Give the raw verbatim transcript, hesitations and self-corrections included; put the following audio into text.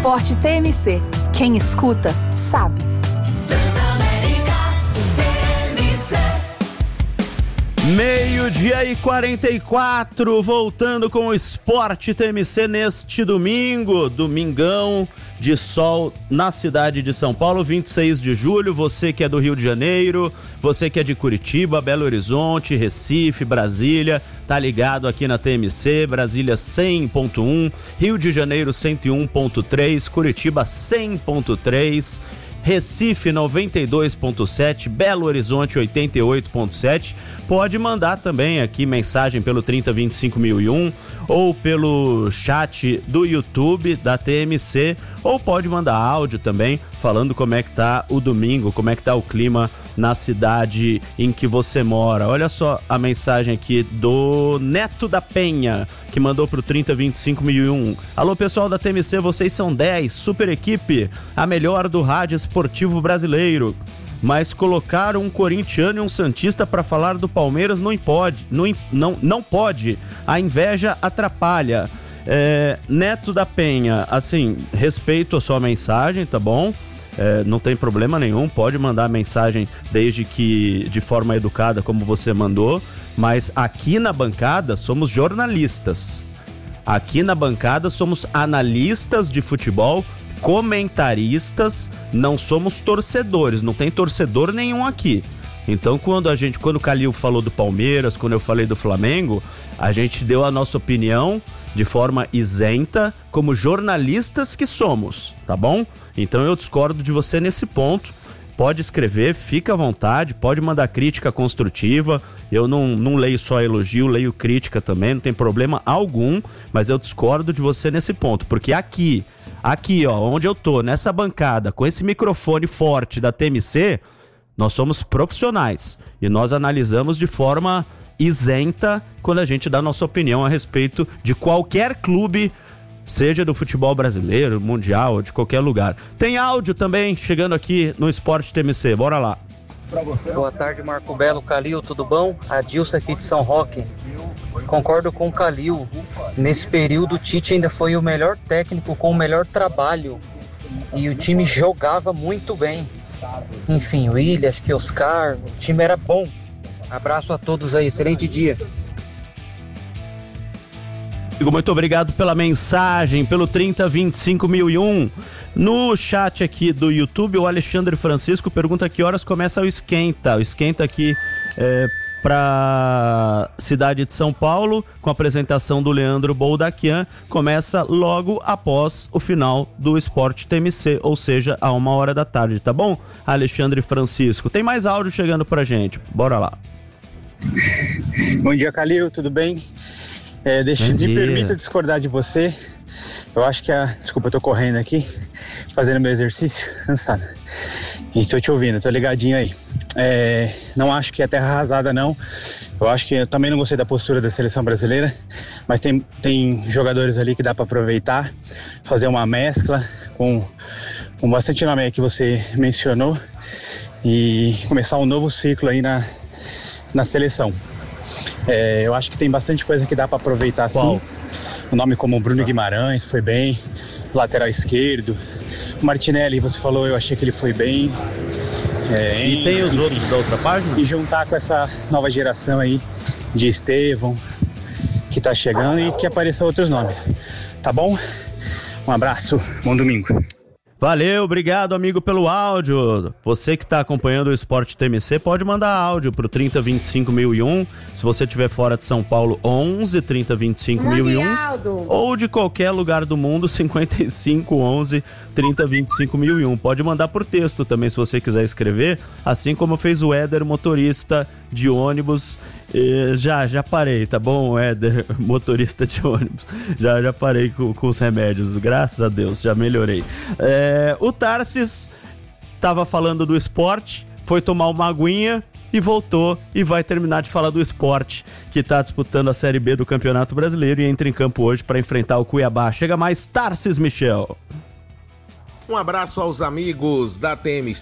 Esporte T M C. Quem escuta, sabe. Meio-dia e quarenta e quatro, voltando com o Esporte T M C neste domingo, domingão de sol na cidade de São Paulo, vinte e seis de julho. Você que é do Rio de Janeiro, você que é de Curitiba, Belo Horizonte, Recife, Brasília, tá ligado aqui na T M C, Brasília cem ponto um, Rio de Janeiro cento e um ponto três, Curitiba cem ponto três, Recife noventa e dois ponto sete, Belo Horizonte oitenta e oito ponto sete. Pode mandar também aqui mensagem pelo trinta, vinte e cinco mil e um ou pelo chat do YouTube da T M C, ou pode mandar áudio também falando como é que tá o domingo, como é que tá o clima na cidade em que você mora. Olha só a mensagem aqui do Neto da Penha, que mandou pro trinta, vinte e cinco mil e um. Alô, pessoal da T M C, vocês são dez, super equipe, a melhor do rádio esportivo brasileiro. Mas colocar um corintiano e um santista para falar do Palmeiras não pode, não, não, não pode, a inveja atrapalha. É, Neto da Penha, assim, respeito a sua mensagem, tá bom? É, não tem problema nenhum, pode mandar mensagem desde que de forma educada como você mandou, mas aqui na bancada somos jornalistas, aqui na bancada somos analistas de futebol, comentaristas, não somos torcedores, não tem torcedor nenhum aqui. Então quando a gente, quando o Calil falou do Palmeiras, quando eu falei do Flamengo, a gente deu a nossa opinião de forma isenta, como jornalistas que somos, tá bom? Então eu discordo de você nesse ponto. Pode escrever, fica à vontade, pode mandar crítica construtiva. Eu não, não leio só elogio, leio crítica também, não tem problema algum, mas eu discordo de você nesse ponto, porque aqui, aqui ó, onde eu tô, nessa bancada, com esse microfone forte da T M C, nós somos profissionais e nós analisamos de forma isenta quando a gente dá nossa opinião a respeito de qualquer clube, seja do futebol brasileiro, mundial ou de qualquer lugar. Tem áudio também chegando aqui no Esporte T M C, bora lá. Boa tarde, Marco Belo, Calil, tudo bom? Adilson aqui de São Roque. Concordo com o Calil, nesse período o Tite ainda foi o melhor técnico com o melhor trabalho e o time jogava muito bem. Enfim, o Willian, acho que Oscar, o time era bom. Abraço a todos aí, excelente dia. Muito obrigado pela mensagem, pelo trinta, vinte e cinco mil e um. No chat aqui do YouTube, o Alexandre Francisco pergunta que horas começa o Esquenta. O Esquenta aqui é para cidade de São Paulo, com a apresentação do Leandro Boldaquian, começa logo após o final do Esporte T M C, ou seja, a uma hora da tarde, tá bom? Alexandre Francisco. Tem mais áudio chegando pra gente, bora lá. Bom dia, Calil, tudo bem? É, deixa, me permita discordar de você. Eu acho que a... Desculpa, eu tô correndo aqui, fazendo meu exercício, cansado. E estou te ouvindo, tô ligadinho aí. É, não acho que é terra arrasada, não. Eu acho que eu também não gostei da postura da seleção brasileira, mas tem, tem jogadores ali que dá para aproveitar, fazer uma mescla com, com bastante nome aí que você mencionou e começar um novo ciclo aí na, na seleção. É, eu acho que tem bastante coisa que dá para aproveitar. Qual? Sim. Um nome como Bruno Guimarães foi bem, lateral esquerdo. O Martinelli, você falou, eu achei que ele foi bem. É, e em, tem os enfim, outros da outra página? E juntar com essa nova geração aí de Estevão, que tá chegando, e que apareçam outros nomes. Tá bom? Um abraço, bom domingo. Valeu, obrigado, amigo, pelo áudio. Você que está acompanhando o Esporte T M C pode mandar áudio pro trinta, vinte e cinco mil e um. Se você estiver fora de São Paulo, onze, trinta, vinte e cinco mil e um. Ou de qualquer lugar do mundo, cinquenta e cinco, onze, trinta, vinte e cinco mil e um. Pode mandar por texto também, se você quiser escrever, assim como fez o Éder, motorista de ônibus. E já, já parei, tá bom, Éder, motorista de ônibus. Já, já parei com, com os remédios, graças a Deus, já melhorei. É, o Tarsis tava falando do esporte, foi tomar uma aguinha e voltou e vai terminar de falar do esporte, que tá disputando a Série B do Campeonato Brasileiro e entra em campo hoje para enfrentar o Cuiabá. Chega mais, Tarsis Michel. Um abraço aos amigos da T M